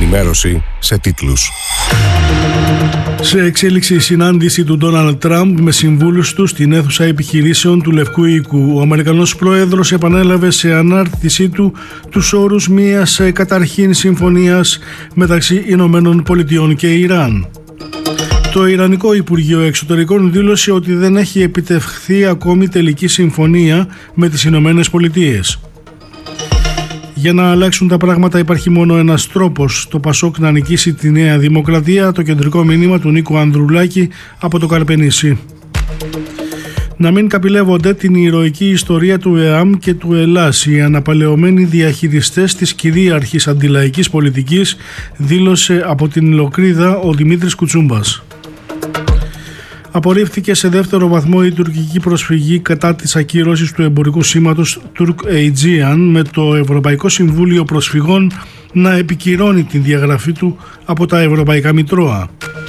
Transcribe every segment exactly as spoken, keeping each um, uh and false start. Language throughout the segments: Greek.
Ενημέρωση σε τίτλους. Σε εξέλιξη η συνάντηση του Ντόναλντ Τραμπ με συμβούλους του στην αίθουσα επιχειρήσεων του Λευκού Οίκου. Ο Αμερικανός Πρόεδρος επανέλαβε σε ανάρτησή του τους όρους μιας καταρχήν συμφωνίας μεταξύ Ηνωμένων Πολιτειών και Ιράν. Το Ιρανικό Υπουργείο Εξωτερικών δήλωσε ότι δεν έχει επιτευχθεί ακόμη τελική συμφωνία με τις Ηνωμένες Πολιτείες. Για να αλλάξουν τα πράγματα υπάρχει μόνο ένας τρόπος, το Πασόκ να νικήσει τη Νέα Δημοκρατία, το κεντρικό μήνυμα του Νίκου Ανδρουλάκη από το Καρπενήσι. Να μην καπηλεύονται την ηρωική ιστορία του ΕΑΜ και του ΕΛΑΣ, οι αναπαλαιωμένοι διαχειριστές της κυρίαρχης αντιλαϊκής πολιτικής, δήλωσε από την Λοκρίδα ο Δημήτρης Κουτσούμπας. Απορρίφθηκε σε δεύτερο βαθμό η τουρκική προσφυγή κατά της ακύρωσης του εμπορικού σήματος Turk-Aegean, με το Ευρωπαϊκό Συμβούλιο Προσφυγών να επικυρώνει την διαγραφή του από τα Ευρωπαϊκά Μητρώα.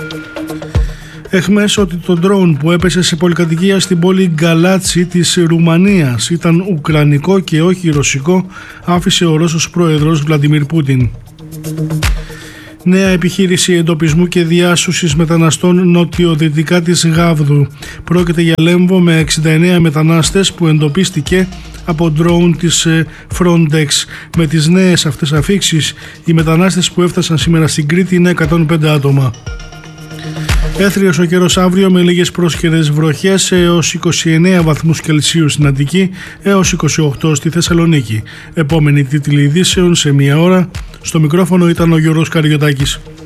Εχμές ότι το ντρόουν που έπεσε σε πολυκατοικία στην πόλη Γκαλάτσι της Ρουμανίας ήταν ουκρανικό και όχι ρωσικό, άφησε ο Ρώσος πρόεδρος Βλαντιμίρ Πούτιν. Νέα επιχείρηση εντοπισμού και διάσωσης μεταναστών νοτιοδυτικά της Γάβδου. Πρόκειται για λέμβο με εξήντα εννέα μετανάστες που εντοπίστηκε από ντρόουν της Frontex. Με τις νέες αυτές αφίξεις, οι μετανάστες που έφτασαν σήμερα στην Κρήτη είναι εκατόν πέντε άτομα. Έθριος ο καιρός αύριο με λίγες πρόσχερες βροχές έως είκοσι εννέα βαθμούς Κελσίου στην Αττική έως είκοσι οκτώ στη Θεσσαλονίκη. Επόμενη τίτλοι ειδήσεων σε μία ώρα. Στο μικρόφωνο ήταν ο Γιώργος Καριωτάκης.